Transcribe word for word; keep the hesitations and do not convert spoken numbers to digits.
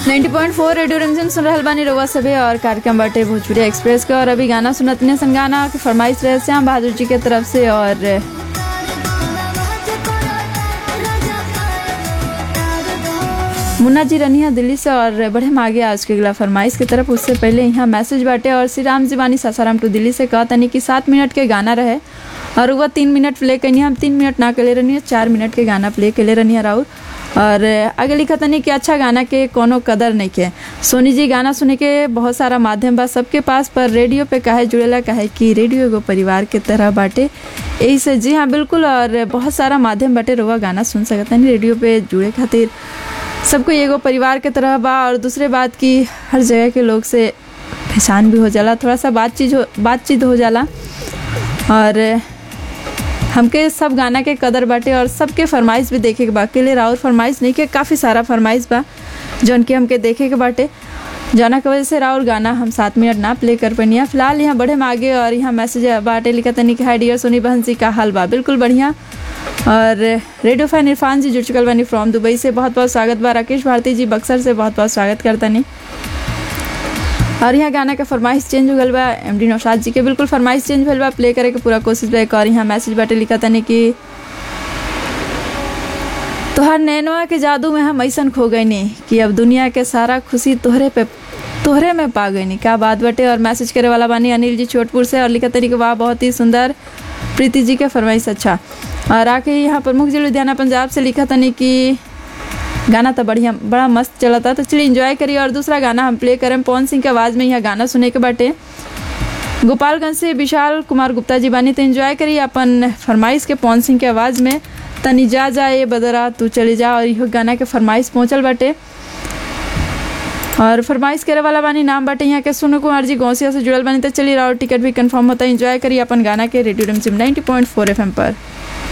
नब्बे पॉइंट चार रेडियो रिमझिम सुन रहल बानी रउआ सभे और कार्यक्रम बाटे भोजपुरी एक्सप्रेस के। और अभी गाना सुनतने सन गाना के फरमाइश रहे श्याम बहादुर जी के तरफ से। और मुन्ना जी रनिया दिल्ली से। और बढ़े हम आगे आज के अगला फरमाइश की तरफ। उससे पहले यहाँ मैसेज बाटे और श्री राम जी बानी सासाराम टू दिल्ली से कहा तनी कि सात मिनट के गाना रहे और वह तीन मिनट प्ले करनी। हम तीन मिनट ना कले रहनी, चार मिनट के गाना प्ले कले रहनी राउर। और आगे लिखा तनी कि अच्छा गाना के कोनो कदर नहीं के। सोनी जी गाना सुने के बहुत सारा माध्यम बा सबके पास, पर रेडियो पे काहे जुड़ेला, काहे कि रेडियो एगो परिवार के तरह बाटे। यही से जी हाँ बिल्कुल। और बहुत सारा माध्यम बाटे रुआ गाना सुन सकता नहीं रेडियो पे जुड़े खातिर। सबको एगो परिवार के तरह बा। और दूसरे बात की हर जगह के लोग से पहचान भी हो जाला, थोड़ा सा बातचीत हो बातचीत हो जाला। और हमके सब गाना के कदर बाटे और सबके फरमाइश भी देखे के बा। अकेले राउर फरमाइश नहीं के, काफ़ी सारा फरमाइश बा जौन कि हमके देखे के बाटे, जाना की वजह से राउर गाना हम सात मिनट ना प्ले कर पनिया। फिलहाल यहाँ बढ़े आगे और यहाँ मैसेज बाटे लिखा तनी कि हाय डियर सोनी बहन जी का हाल बा। बिल्कुल बढ़िया। और रेडियो फैन इरफान जी जुड़ चुकल बानी फ्रॉम दुबई से, बहुत बहुत स्वागत बा। राकेश भारती जी बक्सर से बहुत बहुत स्वागत करता नहीं। और यहाँ गाना का फरमाइश चेंज हो गल बा एमडी नौशाद जी के। बिल्कुल फरमाइश चेंज भल बा, प्ले करे के पूरा कोशिश बा। एक और यहाँ मैसेज बाटे लिखा तनी कि तोहर नैनवा के जादू में हम ऐसन खो गए नी कि अब दुनिया के सारा खुशी तोहरे पे तोहरे में पा गई नी। क्या बात बाटे। और मैसेज करे वाला बानी अनिल जी चोटपुर से और लिखा तनी कि वाह बहुत ही सुंदर प्रीति जी के फरमाइश अच्छा। और आके यहाँ प्रमुख जी लुधियाना पंजाब से लिखा तनी कि गाना तो बढ़िया बड़ा मस्त चला था, तो चलिए एंजॉय करिए। और दूसरा गाना हम प्ले करें पवन सिंह के आवाज़ में। यह गाना सुने के बाटे गोपालगंज से विशाल कुमार गुप्ता जी बानी, तो एंजॉय करिए अपन फरमाइश के पवन सिंह के आवाज़ में। तनी जा जा ये बदरा तू चले जा। और यह गाना के फरमाइश पहुँचल बाटे और फरमाइश करे वाला बानी नाम बाटे यहाँ के सोनू कुमार जी गौसिया से जुड़ल बानी। तो चलिए और टिकट भी कंफर्म होता है, एंजॉय करिए अपन गाना के रेडियो रिमझिम नब्बे पॉइंट चार एफ एम पर।